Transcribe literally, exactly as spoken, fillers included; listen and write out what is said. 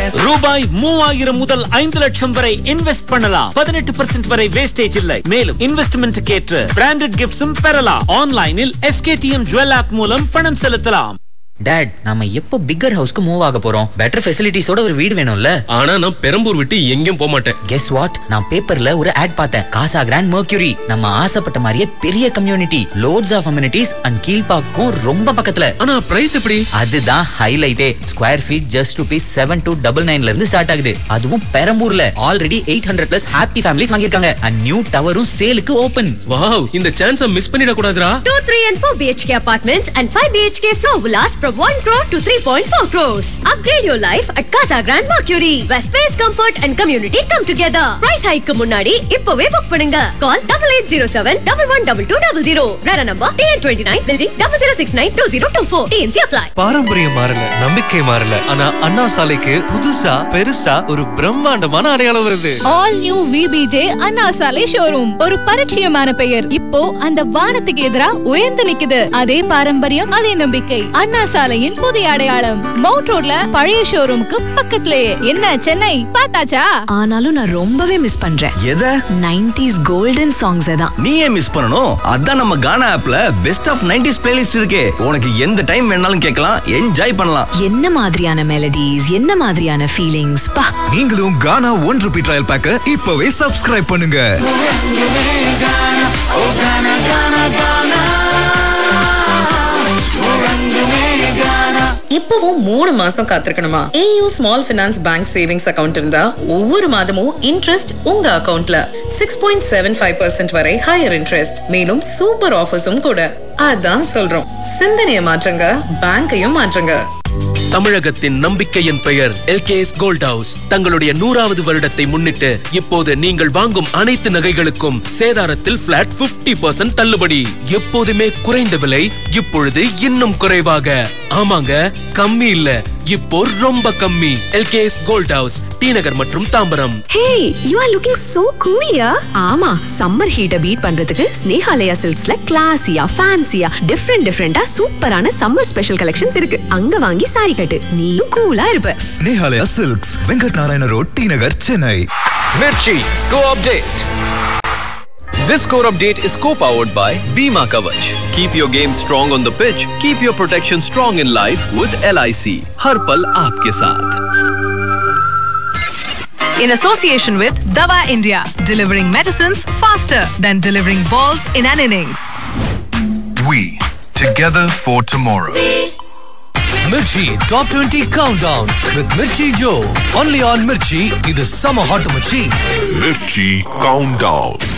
ரூபாய் மூவாயிரம் முதல் ஐந்து லட்சம் வரை இன்வெஸ்ட் பண்ணலாம். பதினெட்டு பர்சன்ட் வரை வேஸ்டேஜ் இல்லை. மேலும் இன்வெஸ்ட்மெண்ட் கேற்று பிராண்டட் கிஃப்ட்ஸும் பெறலாம். ஆன்லைனில் எஸ்கேடிஎம் ஜுவல் ஆப் மூலம் பணம் செலுத்தலாம். டாட், நாம எப்போ பிக்கர் ஹவுஸ்க்கு மூவ் ஆக போறோம்? பெட்டர் ஃபெசிலிட்டிஸோட ஒரு வீடு வேணும்ல. ஆனா நான் பெரம்பூர் விட்டு எங்கேயும் போக மாட்டேன். கெஸ் வாட், நான் பேப்பர்ல ஒரு ஆட் பார்த்தேன். காசா கிராண்ட் மெர்க்யூரி. நம்ம ஆசைப்பட்ட மாதிரியே பெரிய community, loads of amenities and கீழ்பாக்கும் ரொம்ப பக்கத்துல. ஆனா பிரைஸ் எப்படி? அதுதான் ஹைலைட்டே. Square feet just rupees seven two double நைன்ல இருந்து ஸ்டார்ட் ஆகுது. அதுவும் பெரம்பூர்ல already eight hundred plus happy families வாங்கிருக்காங்க. And new டவரும் சேலுக்கு ஓபன். வாவ், இந்த சான்ஸை மிஸ் பண்ணிட கூடாதுடா. two, three and four B H K apartments and five B H K floor villas from one crore to three point four crores. Upgrade your life at Casa Grand Mercury, where space, comfort and community come together. Price hike க்கு முன்னாடி இப்பவே book பண்ணுங்க. Call eight eight zero seven one one two two zero zero. Rara number T N twenty-nine building zero zero six nine two zero two four. T N C apply. பாரம்பரியம் மாறல, நம்பிக்கை மாறல. ஆனா அண்ணா சாலைக்கு புதுசா பெருசா ஒரு பிரம்மாண்டமான அடையாளம் வருது. All new V B J அண்ணா சாலை ஷோரூம். ஒரு பரிச்சயமான பெயர் இப்போ அந்த வானத்துக்கு எதிரா உயர்ந்து நிக்குது. அதே பாரம்பரியம், அதே நம்பிக்கை. அண்ணா சாலையின் புதிய அடையாளம் மவுண்ட் ரோட்ல பழைய ஷோரூமுக்கு பக்கத்துலயே. என்ன சென்னை பார்த்தாச்சா? ஆனாலும் நான் ரொம்பவே மிஸ் பண்றேன். எதை? நைன்டீஸ் கோல்டன் சாங்ஸ் தான். நீ ஏன் மிஸ் பண்ணணும்? அதான் நம்ம கானா ஆப்ல பெஸ்ட் ஆஃப் நைன்டீஸ் பிளேலிஸ்ட் இருக்கே. உனக்கு எந்த டைம் வேணாலும் கேட்கலாம், என்ஜாய் பண்ணலாம். என்ன மாதிரியான மெலடிஸ், என்ன மாதிரியான ஃபீலிங்ஸ் பா. நீங்களும் கானா ஒன் ருபி ட்ரையல் பேக்க இப்பவே சப்ஸ்கிரைப் பண்ணுங்க. இப்பவும் மூணு மாசம் காத்திருக்கணுமா? AU small finance bank savings account இருந்தா ஒவ்வொரு மாதமும் இன்ட்ரெஸ்ட் உங்க அக்கவுண்ட்ல six point seven five percent வரை ஹையர் இன்ட்ரெஸ்ட். மேலும் சூப்பர் ஆஃபர்ஸும் கூட. அதான் சொல்றோம், சிந்தனையை மாற்றுங்க, பேங்கையும் மாற்றுங்க. தமிழகத்தின் நம்பிக்கையின் பெயர் L K S gold house. தங்களுடைய நூறாவது வருடத்தை முன்னிட்டு இப்போது நீங்கள் வாங்கும் அனைத்து நகைகளுக்கும் சேதாரத்தில் பிளாட் பிப்டி பர்சன்ட் தள்ளுபடி. எப்போதுமே குறைந்த விலை, இப்பொழுது இன்னும் குறைவாக. ஆமாங்க, கம்மி இல்ல, இப்போ ரொம்ப கம்மி. L K S gold house, D நகர் மற்றும் Tambaram. Hey, you are looking so cool, yeah. ஆமா, சம்மர் ஹீட்ட பீட் பண்றதுக்கு ஸ்னேஹாலயா சில்க்ஸ்ல கிளாசியா, ஃபேன்சியா, டிஃபரெண்ட் டிஃபரெண்டா சூப்பரான சம்மர் ஸ்பெஷல் கலெக்ஷன்ஸ் இருக்கு. அங்க வாங்கி சாரி கட்டு, நீயும் கூலா இருப்ப. Snehalaya silks, Venkat Narayana road, D Nagar, Chennai. Mirchi Score Update. This score update is co-powered by Bima Kavach. Keep your game strong on the pitch. Keep your protection strong in life with L I C. हर पल आपके साथ. In association with Dava India, delivering medicines faster than delivering balls in an innings. We together for tomorrow. Mirchi Top twenty Countdown with Mirchi Joe. Only on Mirchi, இது summer hot Mirchi. Mirchi Countdown.